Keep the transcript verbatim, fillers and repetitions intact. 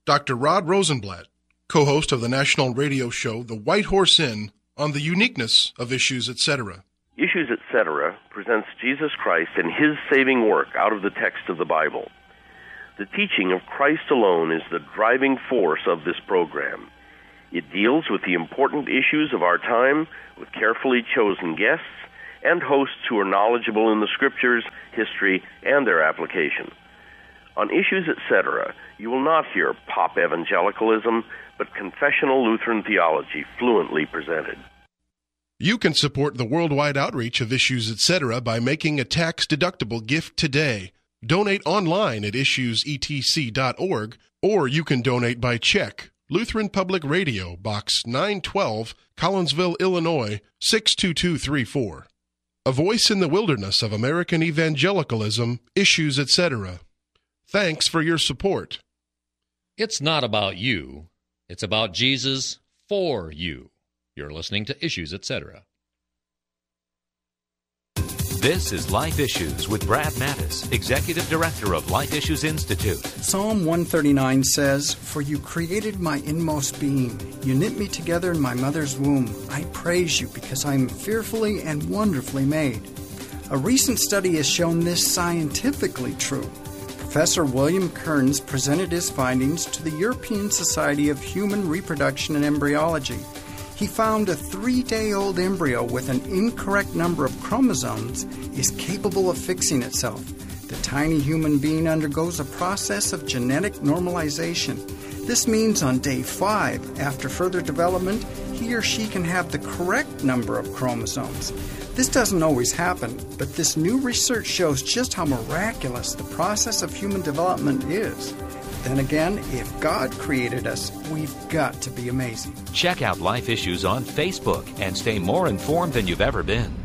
Doctor Rod Rosenblatt, co-host of the national radio show The White Horse Inn, on the uniqueness of Issues, et cetera. Issues, et cetera presents Jesus Christ and His saving work out of the text of the Bible. The teaching of Christ alone is the driving force of this program. It deals with the important issues of our time with carefully chosen guests and hosts who are knowledgeable in the Scriptures, history, and their application. On Issues, et cetera, you will not hear pop evangelicalism, but confessional Lutheran theology fluently presented. You can support the worldwide outreach of Issues, et cetera by making a tax-deductible gift today. Donate online at issues e t c dot org, or you can donate by check. Lutheran Public Radio, Box nine twelve, Collinsville, Illinois, six two two three four. A voice in the wilderness of American evangelicalism, Issues, et cetera. Thanks for your support. It's not about you. It's about Jesus for you. You're listening to Issues, et cetera. This is Life Issues with Brad Mattis, Executive Director of Life Issues Institute. Psalm one thirty-nine says, "For you created my inmost being. You knit me together in my mother's womb. I praise you because I am fearfully and wonderfully made." A recent study has shown this scientifically true. Professor William Kearns presented his findings to the European Society of Human Reproduction and Embryology. He found a three-day-old embryo with an incorrect number of chromosomes is capable of fixing itself. The tiny human being undergoes a process of genetic normalization. This means on day five, after further development, he or she can have the correct number of chromosomes. This doesn't always happen, but this new research shows just how miraculous the process of human development is. Then again, if God created us, we've got to be amazing. Check out Life Issues on Facebook and stay more informed than you've ever been.